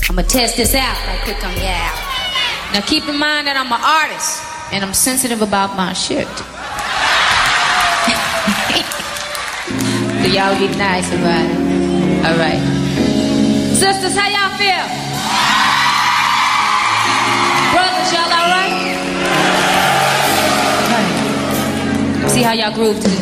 I'm gonna test this out right quick on you. Now keep in mind that I'm an artist and I'm sensitive about my shit. So y'all be nice about it. All right. Sisters, how y'all feel? Brothers, y'all all right? All right. See how y'all groove to this.